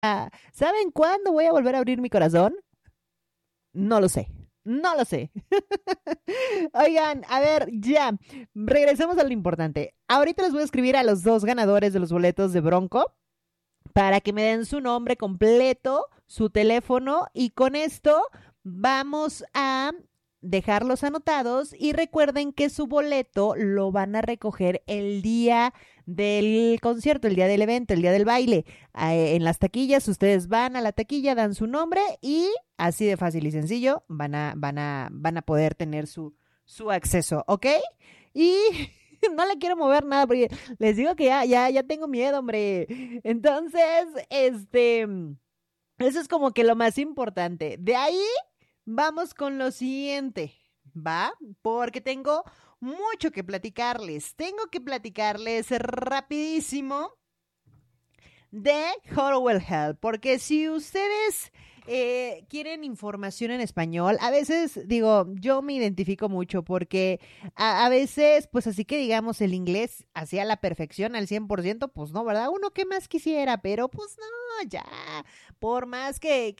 ¿Saben cuándo voy a volver a abrir mi corazón? No lo sé. No lo sé. Oigan, a ver, ya. Regresemos a lo importante. Ahorita les voy a escribir a los dos ganadores de los boletos de Bronco para que me den su nombre completo, su teléfono y con esto vamos a dejarlos anotados y recuerden que su boleto lo van a recoger el día del concierto, el día del evento, el día del baile. En las taquillas, ustedes van a la taquilla, dan su nombre y así de fácil y sencillo van a poder tener su acceso, ¿ok? Y no le quiero mover nada porque les digo que ya tengo miedo, hombre. Entonces, eso es como que lo más importante. De ahí vamos con lo siguiente, ¿va? Porque tengo mucho que platicarles. Tengo que platicarles rapidísimo de Horowell Hell, porque si ustedes quieren información en español, a veces digo, yo me identifico mucho porque a veces, pues así que digamos el inglés hacia la perfección al 100%, pues no, ¿verdad? Uno que más quisiera, pero pues no, ya, por más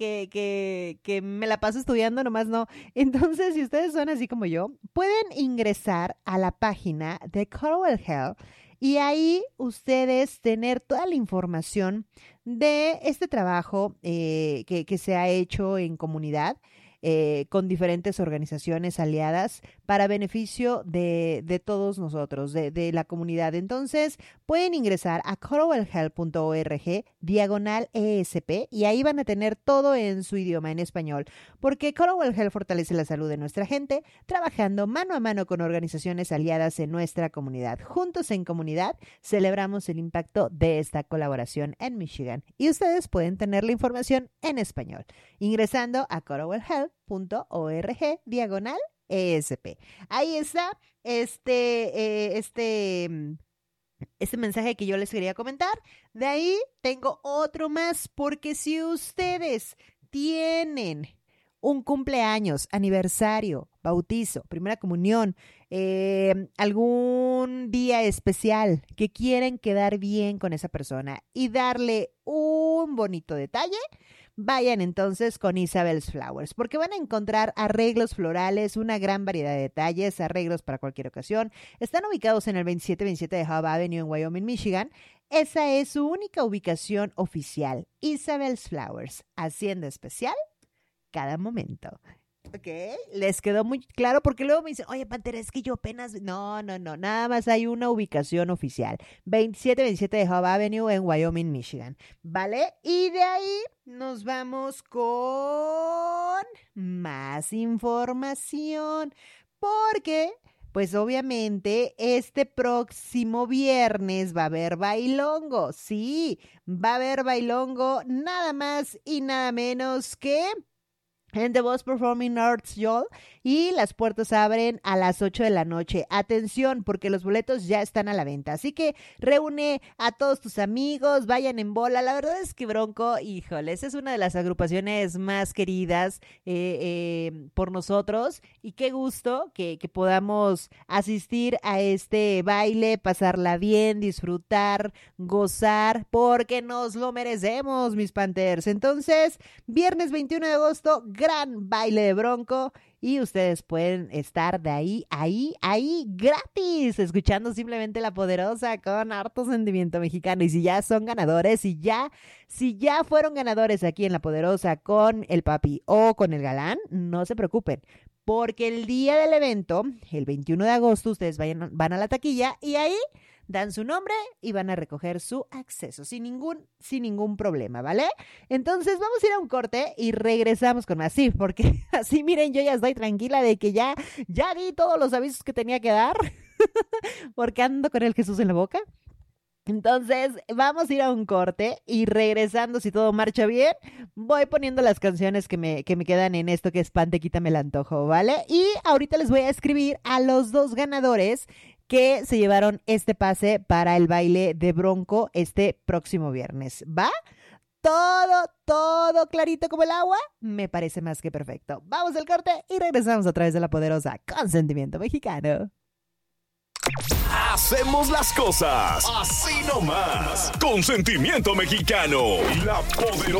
que me la paso estudiando, nomás no. Entonces, si ustedes son así como yo, pueden ingresar a la página de Horowell Hell y ahí ustedes tener toda la información de este trabajo que se ha hecho en comunidad con diferentes organizaciones aliadas para beneficio de todos nosotros, de la comunidad. Entonces, pueden ingresar a corowellhelp.org diagonal ESP y ahí van a tener todo en su idioma, en español, porque Corowell Health fortalece la salud de nuestra gente, trabajando mano a mano con organizaciones aliadas en nuestra comunidad. Juntos en comunidad celebramos el impacto de esta colaboración en Michigan y ustedes pueden tener la información en español ingresando a corowellhealth.org diagonal ESP. Ahí está este mensaje que yo les quería comentar. De ahí tengo otro más, porque si ustedes tienen un cumpleaños, aniversario, bautizo, primera comunión, algún día especial que quieren quedar bien con esa persona y darle un bonito detalle, vayan entonces con Isabel's Flowers, porque van a encontrar arreglos florales, una gran variedad de detalles, arreglos para cualquier ocasión. Están ubicados en el 2727 de Hub Avenue en Wyoming, Michigan. Esa es su única ubicación oficial, Isabel's Flowers, haciendo especial cada momento. Ok, les quedó muy claro porque luego me dicen, oye, Pantera, es que yo apenas... No, no, no, nada más hay una ubicación oficial. 2727 de Hub Avenue en Wyoming, Michigan. ¿Vale? Y de ahí nos vamos con más información. Porque, pues obviamente, este próximo viernes va a haber bailongo. Sí, va a haber bailongo nada más y nada menos que en The Boss Performing Arts Yall y las puertas abren a las 8 de la noche. Atención, porque los boletos ya están a la venta. Así que reúne a todos tus amigos, vayan en bola. La verdad es que Bronco, híjoles, es una de las agrupaciones más queridas por nosotros y qué gusto que podamos asistir a este baile, pasarla bien, disfrutar, gozar, porque nos lo merecemos, mis Panthers. Entonces, viernes 21 de agosto, gran baile de Bronco y ustedes pueden estar de ahí gratis, escuchando simplemente La Poderosa con harto sentimiento mexicano. Y si ya son ganadores, si ya fueron ganadores aquí en La Poderosa con el papi o con el galán, no se preocupen. Porque el día del evento, el 21 de agosto, ustedes van a la taquilla y ahí dan su nombre y van a recoger su acceso sin ningún problema, ¿vale? Entonces vamos a ir a un corte y regresamos con más. Sí, porque así miren, yo ya estoy tranquila de que ya di todos los avisos que tenía que dar, porque ando con el Jesús en la boca. Entonces, vamos a ir a un corte y regresando, si todo marcha bien, voy poniendo las canciones que me quedan en esto que es Pan, te quítame el antojo, ¿vale? Y ahorita les voy a escribir a los dos ganadores que se llevaron este pase para el baile de Bronco este próximo viernes, ¿va? Todo clarito como el agua, me parece más que perfecto. Vamos al corte y regresamos a través de La Poderosa con Sentimiento Mexicano. Hacemos las cosas así nomás, con sentimiento mexicano. La Poderosa.